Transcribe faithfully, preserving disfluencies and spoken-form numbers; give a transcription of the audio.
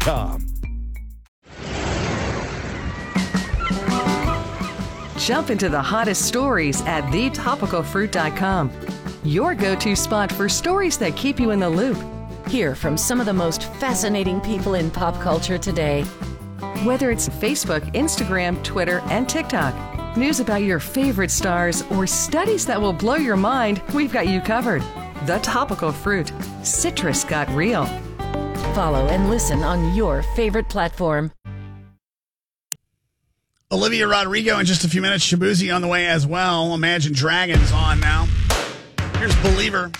com. Jump into the hottest stories at the topical fruit dot com. Your go-to spot for stories that keep you in the loop. Hear from some of the most fascinating people in pop culture today. Whether it's Facebook, Instagram, Twitter, and TikTok, news about your favorite stars, or studies that will blow your mind, we've got you covered. The Topical Fruit. Citrus got real. Follow and listen on your favorite platform. Olivia Rodrigo in just a few minutes. Shabuzi on the way as well. Imagine Dragons on now. Here's Believer.